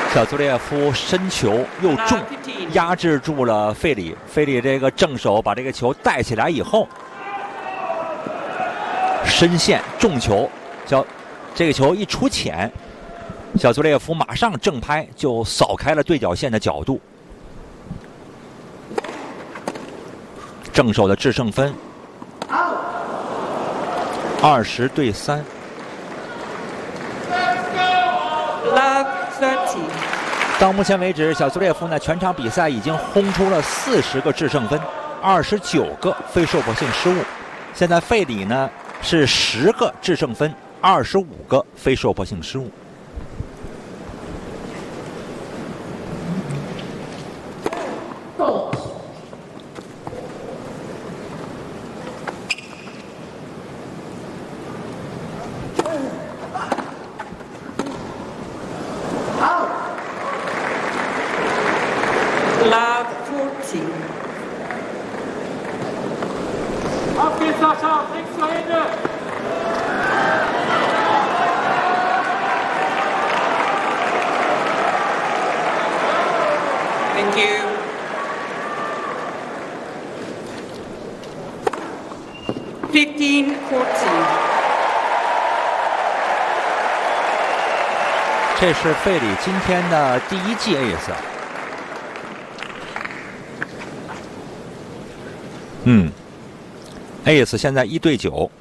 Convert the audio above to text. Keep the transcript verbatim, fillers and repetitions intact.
小苏列夫身球又重，压制住了费里。费里这个正手把这个球带起来以后，深陷重球，小这个球一出浅，小苏列夫马上正拍就扫开了对角线的角度。正手的制胜分二十对三。到目前为止，小苏列夫呢全场比赛已经轰出了四十个制胜分，二十九个非受迫性失误。现在费里呢是十个制胜分，二十五个非受迫性失误。 Thank you. Fifteen fourteen. 这是费里今天的第一记 ace。嗯 ，ace 现在一对九。